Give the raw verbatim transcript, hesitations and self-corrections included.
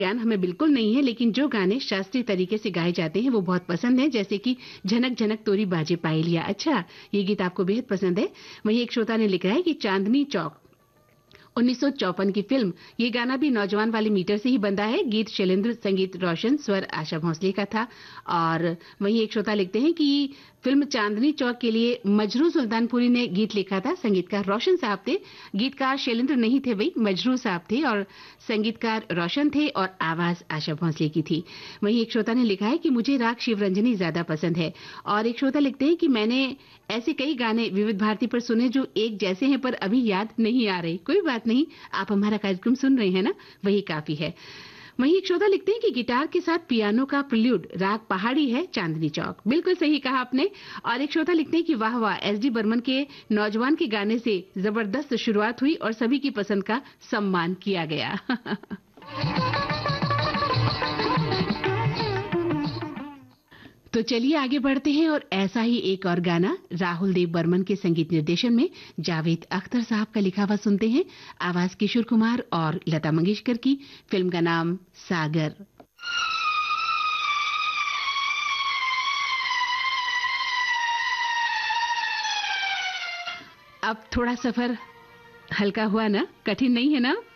ज्ञान हमें बिल्कुल नहीं है, लेकिन जो गाने शास्त्रीय तरीके से गाए जाते हैं वो बहुत पसंद है, जैसे कि झनक झनक तोरी बाजे पायलिया। अच्छा, ये गीत आपको बेहद पसंद है। वहीं एक श्रोता ने लिखा है कि चांदनी चौक उन्नीस सौ चौवन की फिल्म, ये गाना भी नौजवान वाले मीटर से ही बंधा है। गीत शैलेंद्र, संगीत रोशन, स्वर आशा भोसले का था। और वहीं एक श्रोता लिखते हैं कि फिल्म चांदनी चौक के लिए मजरू सुल्तानपुरी ने गीत लिखा था। संगीतकार रोशन साहब थे, गीतकार शैलेंद्र नहीं थे भाई, मजरू साहब थे और संगीतकार रोशन थे और आवाज आशा भोसले की थी। वहीं एक श्रोता ने लिखा है कि मुझे राग शिवरंजनी ज्यादा पसंद है। और एक श्रोता लिखते हैं कि मैंने ऐसे कई गाने विविध भारती पर सुने जो एक जैसे हैं पर अभी याद नहीं आ रहे। कोई बात नहीं, आप हमारा कार्यक्रम सुन रहे हैं ना, वही काफी है। वहीं एक श्रोता लिखते हैं कि गिटार के साथ पियानो का प्रिल्यूड राग पहाड़ी है चांदनी चौक। बिल्कुल सही कहा आपने। और एक श्रोता लिखते हैं कि वाह वाह, एस डी बर्मन के नौजवान के गाने से जबरदस्त शुरुआत हुई और सभी की पसंद का सम्मान किया गया। तो चलिए आगे बढ़ते हैं और ऐसा ही एक और गाना राहुल देव बर्मन के संगीत निर्देशन में जावेद अख्तर साहब का लिखा हुआ सुनते हैं। आवाज किशोर कुमार और लता मंगेशकर की। फिल्म का नाम सागर। अब थोड़ा सफर हल्का हुआ ना, कठिन नहीं है ना?